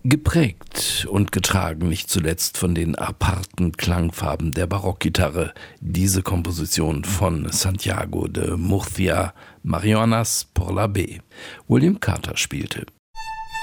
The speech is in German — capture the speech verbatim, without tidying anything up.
Geprägt und getragen nicht zuletzt von den aparten Klangfarben der Barockgitarre, diese Komposition von Santiago de Murcia, Marianas por la B. William Carter spielte.